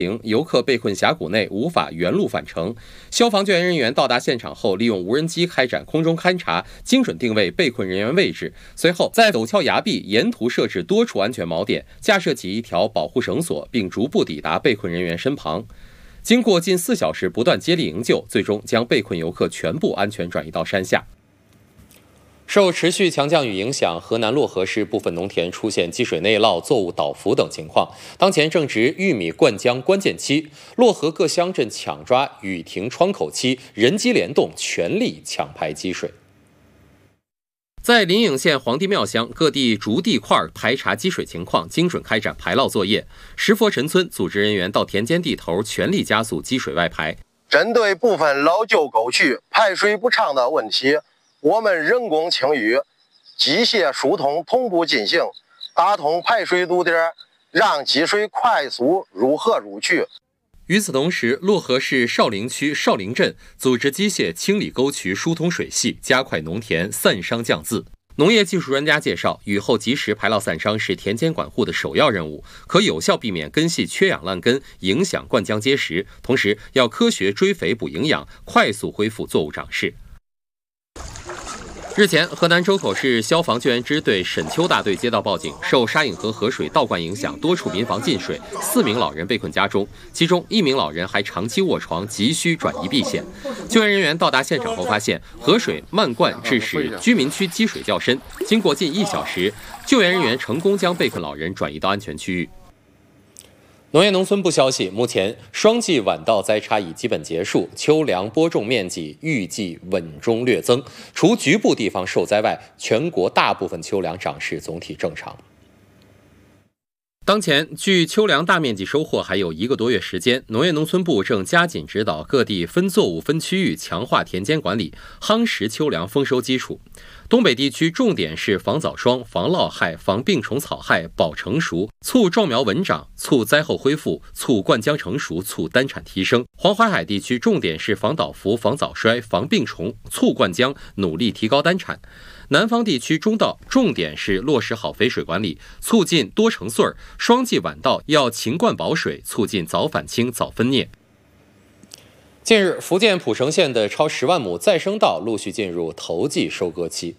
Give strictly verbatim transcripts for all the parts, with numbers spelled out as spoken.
游客被困峡谷内，无法原路返程。消防救援人员到达现场后，利用无人机开展空中勘察，精准定位被困人员位置。随后，在陡峭崖壁沿途设置多处安全锚点，架设起一条保护绳索，并逐步抵达被困人员身旁。经过近四小时不断接力营救，最终将被困游客全部安全转移到山下。受持续强降雨影响，河南漯河市部分农田出现积水内涝、作物倒伏等情况。当前正值玉米灌浆关键期，漯河各乡镇抢抓雨停窗口期，人机联动，全力抢排积水。在临颍县黄帝庙乡，各地逐地块排查积水情况，精准开展排涝作业。石佛陈村组织人员到田间地头，全力加速积水外排。 针对部分老旧沟渠排水不畅的问题，我们人工清淤、机械疏通同步进行，打通排水堵点，让积水快速入河入渠。 与此同时，漯河市绍陵区绍陵镇组织机械清理沟渠，疏通水系，加快农田散商降渍。农业技术专家介绍，雨后及时排涝散商是田间管护的首要任务，可有效避免根系缺氧烂根，影响灌浆结实。同时，要科学追肥补营养，快速恢复作物长势。日前，河南周口市消防救援支队沈丘大队接到报警，受沙引河河水倒灌影响，多处民房进水，四名老人被困家中，其中一名老人还长期卧床，急需转移避险。救援人员到达现场后发现，河水漫灌致使居民区积水较深。经过近一小时，救援人员成功将被困老人转移到安全区域。农业农村部消息，目前双季晚稻栽插已基本结束，秋粮播种面积预计稳中略增。除局部地方受灾外，全国大部分秋粮长势总体正常。当前，距秋粮大面积收获还有一个多月时间，农业农村部正加紧指导各地分作物、分区域强化田间管理，夯实秋粮丰收基础。东北地区重点是防早霜、防涝害、防病虫草害、保成熟，促壮苗稳长，促灾后恢复，促灌浆成熟，促单产提升。黄淮海地区重点是防倒伏、防早衰、防病虫，促灌浆，努力提高单产。南方地区中稻重点是落实好肥水管理，促进多成穗儿；双季晚稻要勤灌保水，促进早返青、早分蘖。近日，福建浦城县的超十万亩再生稻陆续进入头季收割期。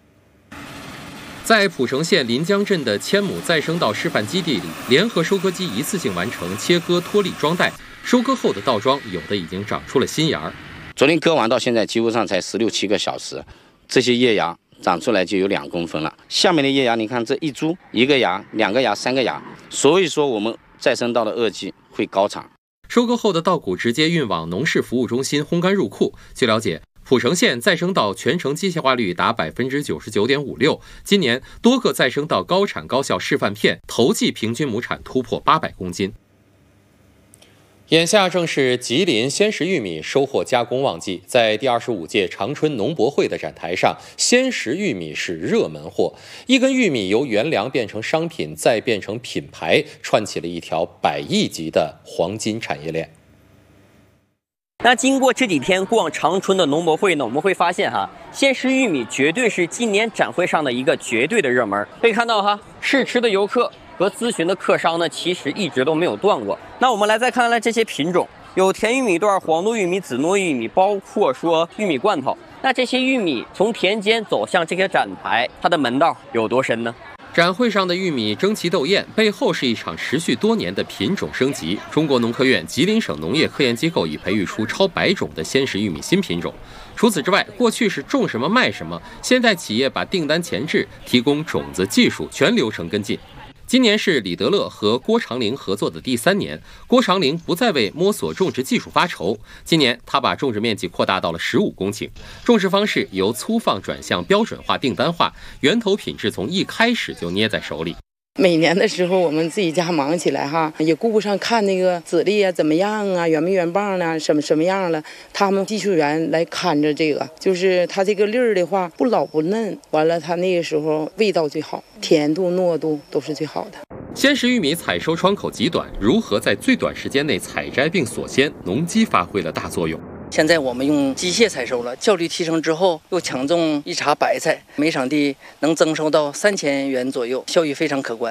在浦城县临江镇的千亩再生稻示范基地里，联合收割机一次性完成切割、脱粒、装袋。收割后的稻桩有的已经长出了新芽。 昨天割完到现在，几乎上才十六七个小时，这些叶芽长出来就有两公分了。下面的叶芽，你看这一株，一个芽、两个芽、三个芽，所以说我们再生稻的二季会高产。 收割后的稻谷直接运往农事服务中心烘干入库。据了解，浦城县再生稻全程机械化率达百分之九十九点五六。今年多个再生稻高产高效示范片，头季平均亩产突破八百公斤。眼下正是吉林鲜食玉米收获加工旺季，在第二十五届长春农博会的展台上，鲜食玉米是热门货。一根玉米由原粮变成商品，再变成品牌，串起了一条百亿级的黄金产业链。 那经过这几天逛长春的农博会呢，我们会发现哈，鲜食玉米绝对是今年展会上的一个绝对的热门。可以看到哈，试吃的游客和咨询的客商呢，其实一直都没有断过。那我们来再看看这些品种，有甜玉米段、黄糯玉米、紫糯玉米，包括说玉米罐头。那这些玉米从田间走向这些展台，它的门道有多深呢？ 展会上的玉米争奇斗艳，背后是一场持续多年的品种升级。中国农科院吉林省农业科研机构已培育出超百种的鲜食玉米新品种。除此之外，过去是种什么卖什么，现在企业把订单前置，提供种子、技术，全流程跟进。今年是李德乐和郭长龄合作的第三年，郭长龄不再为摸索种植技术发愁，今年他把种植面积扩大到了十五公顷，种植方式由粗放转向标准化、订单化，源头品质从一开始就捏在手里。 每年的时候，我们自己家忙起来哈，也顾不上看那个籽粒啊怎么样啊，圆没圆棒呢，什么什么样了。他们技术员来看着这个，就是它这个粒儿的话不老不嫩，完了它那个时候味道最好，甜度、糯度都是最好的。 鲜食玉米采收窗口极短，如何在最短时间内采摘并锁鲜，农机发挥了大作用。 现在我们用机械采收了，效率提升之后，又抢种一茬白菜，每场地能增收到三千元左右，效益非常可观。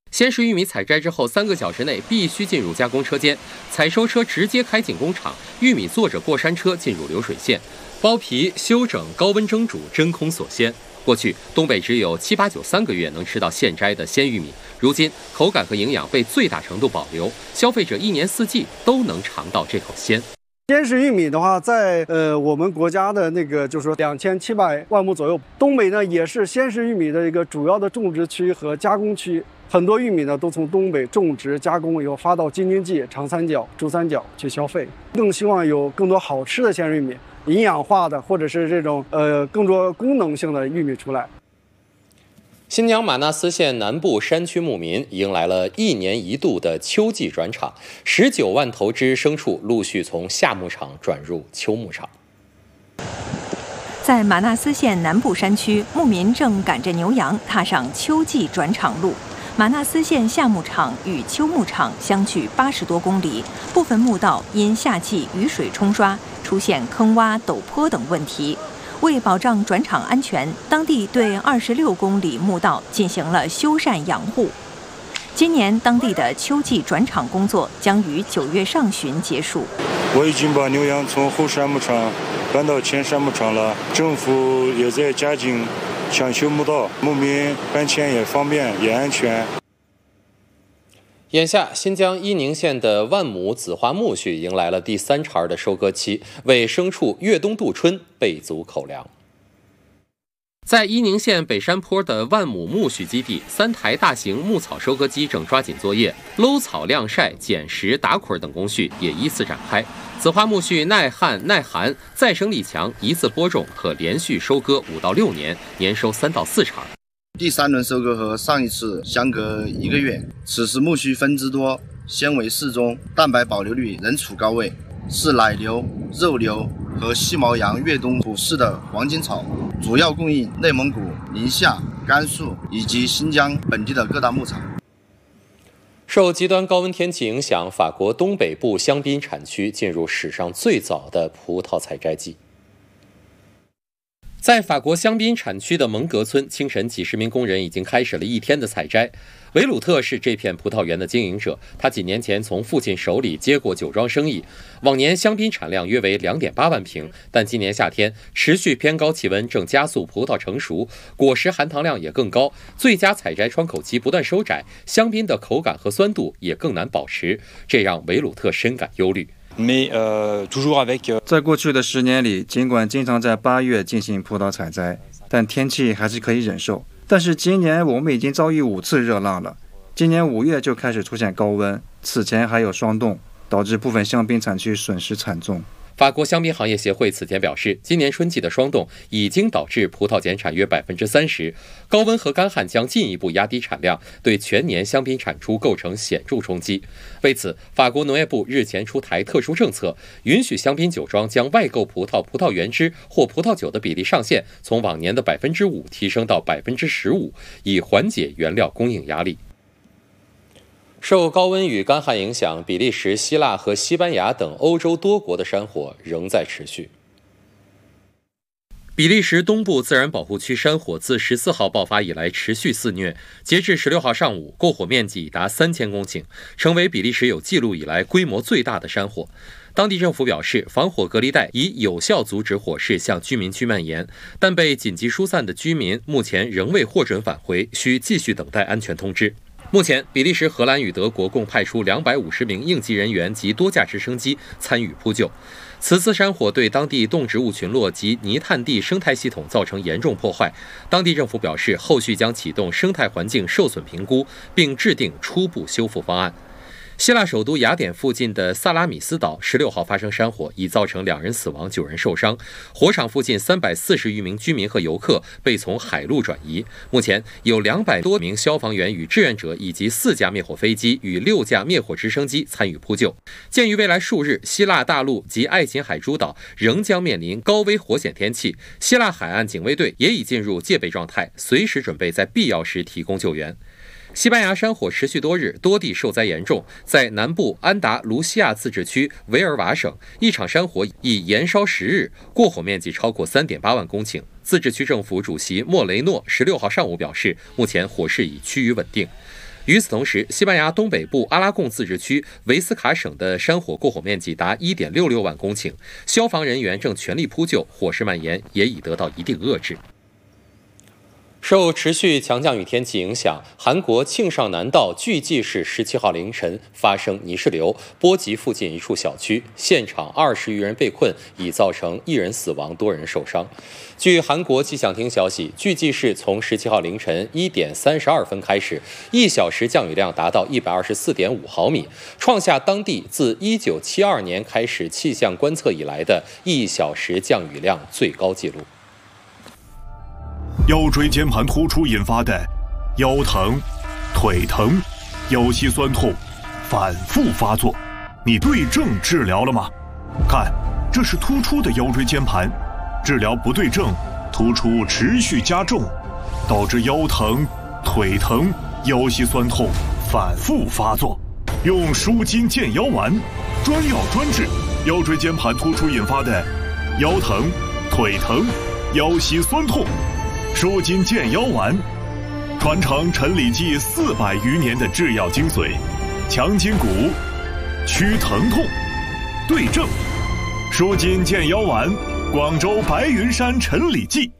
鲜食玉米采摘之后三个小时内必须进入加工车间，采收车直接开进工厂，玉米坐着过山车进入流水线，剥皮、修整、高温蒸煮、真空锁鲜。过去东北只有七八九三个月能吃到现摘的鲜玉米，如今口感和营养被最大程度保留，消费者一年四季都能尝到这口鲜。 鲜食玉米的话，在呃我们国家的那个就是说两千七百万亩左右，东北呢也是鲜食玉米的一个主要的种植区和加工区。很多玉米呢都从东北种植加工以后发到京津冀、长三角、珠三角去消费，更希望有更多好吃的鲜食玉米，营养化的或者是这种呃更多功能性的玉米出来。 新疆玛纳斯县南部山区牧民迎来了一年一度的秋季转场，十九万头只牲畜陆续从夏牧场转入秋牧场。 在玛纳斯县南部山区，牧民正赶着牛羊踏上秋季转场路。玛纳斯县夏牧场与秋牧场相距八十多公里，部分牧道因夏季雨水冲刷，出现坑洼、陡坡等问题。为保障转场安全，当地对二十六公里牧道进行了修缮养护。今年当地的秋季转场工作将于九月上旬结束。 我已经把牛羊从后山牧场搬到前山牧场了，政府也在加紧抢修牧道，牧民搬迁也方便也安全。 眼下，新疆伊宁县的万亩紫花苜蓿迎来了第三茬的收割期，为牲畜越冬度春备足口粮。在伊宁县北山坡的万亩苜蓿基地，三台大型牧草收割机正抓紧作业，搂草、晾晒、捡食、打捆等工序也依次展开。紫花苜蓿耐旱耐寒，再生力强，一次播种可连续收割五到六年，年收三到四茬。 第三轮收割和上一次相隔一个月，此时苜蓿分支多，纤维适中，蛋白保留率仍处高位，是奶牛、肉牛和细毛羊越冬普适的黄金草，主要供应内蒙古、宁夏、甘肃以及新疆本地的各大牧场。 受极端高温天气影响，法国东北部香槟产区进入史上最早的葡萄采摘季。在法国香槟产区的蒙格村，清晨几十名工人已经开始了一天的采摘。维鲁特是这片葡萄园的经营者，他几年前从父亲手里接过酒庄生意。往年香槟产量约为 两点八万瓶，但今年夏天持续偏高气温正加速葡萄成熟，果实含糖量也更高，最佳采摘窗口期不断收窄，香槟的口感和酸度也更难保持，这让维鲁特深感忧虑。 在过去的十年里，尽管经常在八月进行葡萄采摘，但天气还是可以忍受。但是今年我们已经遭遇五次热浪了，今年五月就开始出现高温，此前还有霜冻，导致部分香槟产区损失惨重。 法国香槟行业协会此前表示，今年春季的霜冻已经导致葡萄减产约 百分之三十， 高温和干旱将进一步压低产量，对全年香槟产出构成显著冲击。为此，法国农业部日前出台特殊政策，允许香槟酒庄将外购葡萄、葡萄原汁或葡萄酒的比例上限从往年的 百分之五 提升到 百分之十五， 以缓解原料供应压力。受高温与干旱影响，比利时、希腊和西班牙等欧洲多国的山火仍在持续。比利时东部自然保护区山火自十四号爆发以来持续肆虐，截至十六号上午，过火面积已达三千公顷，成为比利时有记录以来规模最大的山火。当地政府表示，防火隔离带已有效阻止火势向居民区蔓延，但被紧急疏散的居民目前仍未获准返回，需继续等待安全通知。目前，比利时、荷兰与德国共派出两百五十名应急人员及多架直升机参与扑救。此次山火对当地动植物群落及泥炭地生态系统造成严重破坏。当地政府表示，后续将启动生态环境受损评估，并制定初步修复方案。希腊首都雅典附近的萨拉米斯岛十六号发生山火，已造成两人死亡、九人受伤。火场附近三百四十余名居民和游客被从海路转移。目前有两百多名消防员与志愿者以及四架灭火飞机与六架灭火直升机参与扑救。鉴于未来数日希腊大陆及爱琴海诸岛仍将面临高危火险天气，希腊海岸警卫队也已进入戒备状态，随时准备在必要时提供救援。西班牙山火持续多日，多地受灾严重。在南部安达卢西亚自治区维尔瓦省，一场山火已延烧十日，过火面积超过 三点八万公顷。自治区政府主席莫雷诺十六号上午表示，目前火势已趋于稳定。 与此同时，西班牙东北部阿拉贡自治区维斯卡省的山火过火面积达 一点六六万公顷，消防人员正全力扑救，火势蔓延也已得到一定遏制。受持续强降雨天气影响，韩国庆尚南道巨济市十七号凌晨发生泥石流，波及附近一处小区，现场二十余人被困，已造成一人死亡，多人受伤。据韩国气象厅消息，巨济市从十七号凌晨一点三十二分开始，一小时降雨量达到一百二十四点五毫米，创下当地自一九七二年开始气象观测以来的一小时降雨量最高纪录。 腰椎间盘突出引发的腰疼、腿疼、腰膝酸痛反复发作，你对症治疗了吗？看，这是突出的腰椎间盘，治疗不对症，突出持续加重，导致腰疼、腿疼、腰膝酸痛反复发作。用舒筋健腰丸，专药专治腰椎间盘突出引发的腰疼、腿疼、腰膝酸痛。舒筋健腰丸，传承陈李济四百余年的制药精髓，强筋骨，祛疼痛，对症。舒筋健腰丸，广州白云山陈李济。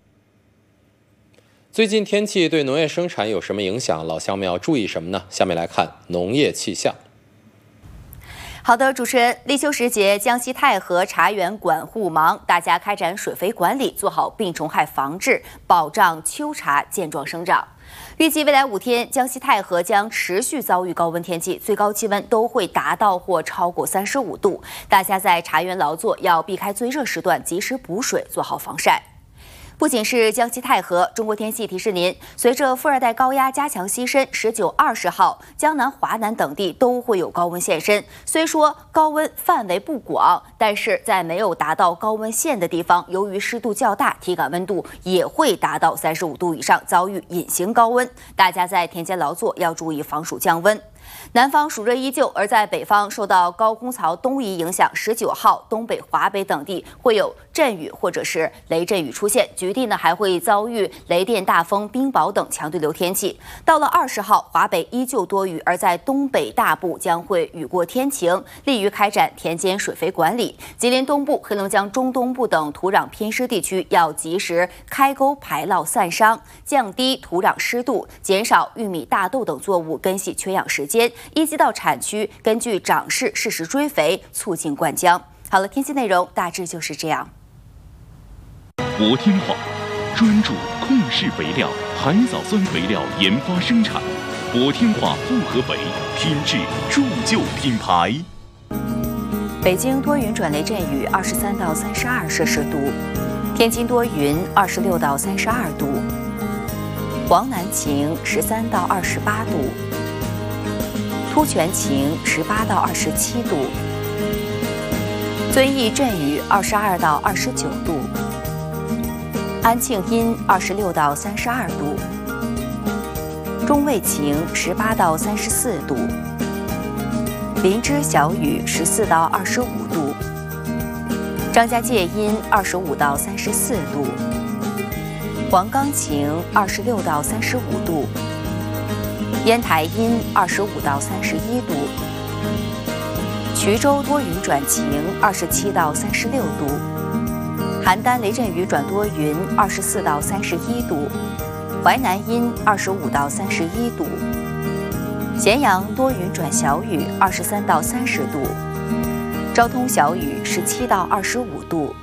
最近天气对农业生产有什么影响？老乡们要注意什么呢？下面来看农业气象。 好的，主持人，立秋时节，江西太河茶园管护忙，大家开展水肥管理，做好病虫害防治，保障秋茶健壮生长。预计未来五天，江西太河将持续遭遇高温天气，最高气温都会达到或超过三十五度。大家在茶园劳作要避开最热时段，及时补水，做好防晒。不仅是江西太河，中国天气提示您，随着副热带高压加强西伸，十九、二十号，江南、华南等地都会有高温现身。虽说高温范围不广，但是在没有达到高温线的地方，由于湿度较大，体感温度也会达到三十五度以上，遭遇隐形高温。大家在田间劳作要注意防暑降温。南方暑热依旧，而在北方受到高空槽东移影响，十九号东北、华北等地会有阵雨或者是雷阵雨出现，局地呢还会遭遇雷电、大风、冰雹等强对流天气。到了二十号，华北依旧多雨，而在东北大部将会雨过天晴，利于开展田间水肥管理。吉林东部、黑龙江中东部等土壤偏湿地区要及时开沟排涝散伤，降低土壤湿度，减少玉米、大豆等作物根系缺氧时间。一级到产区根据长势适时追肥，促进灌浆。好了，天气内容大致就是这样。 博天化专注控制肥料、海藻酸肥料研发生产，博天化复合肥品质铸就品牌。 北京多云转雷阵雨，二十三到三十二摄氏度；天津多云，二十六到三十二度；黄南晴，十三到二十八度。突泉晴，十八到二十七度；遵义阵雨，二十二到二十九度；安庆阴，二十六到三十二度；中卫晴，十八到三十四度；林芝小雨，十四到二十五度；张家界阴，二十五到三十四度；黄冈晴，二十六到三十五度。烟台阴，二十五到三十一度；衢州多云转晴，二十七到三十六度；邯郸雷阵雨转多云，二十四到三十一度；淮南阴，二十五到三十一度；咸阳多云转小雨，二十三到三十度；昭通小雨，十七到二十五度。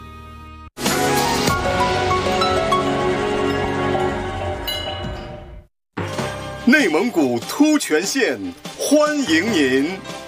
内蒙古突泉县欢迎您。